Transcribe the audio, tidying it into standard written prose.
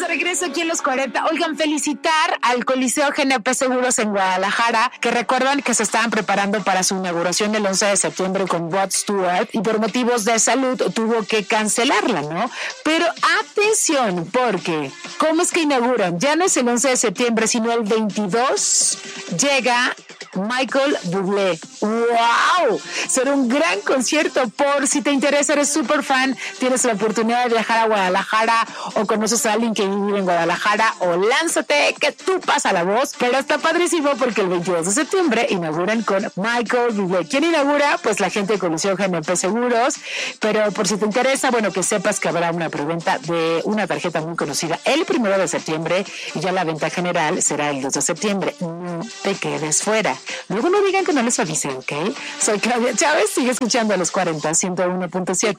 regreso aquí en los 40. Oigan, felicitar al Coliseo GNP Seguros en Guadalajara, que recuerdan que se estaban preparando para su inauguración el 11 de septiembre con Rod Stewart y por motivos de salud tuvo que cancelarla, ¿no? Pero atención, porque ¿cómo es que inauguran? Ya no es el 11 de septiembre, sino el 22. Llega Michael Bublé. ¡Wow! Será un gran concierto. Por si te interesa, eres súper fan, tienes la oportunidad de viajar a Guadalajara o conoces a alguien que vive en Guadalajara, o lánzate, que tú pasa la voz. Pero está padrísimo porque el 22 de septiembre inauguran con Michael Bublé. ¿Quién inaugura? Pues la gente de Coliseo GNP Seguros. Pero por si te interesa, bueno, que sepas que habrá una preventa de una tarjeta muy conocida el 1 de septiembre y ya la venta general será el 2 de septiembre. No te quedes fuera. Luego no digan que no les avisé, ¿ok? Soy Claudia Chávez, sigue escuchando a los 40, 101.7.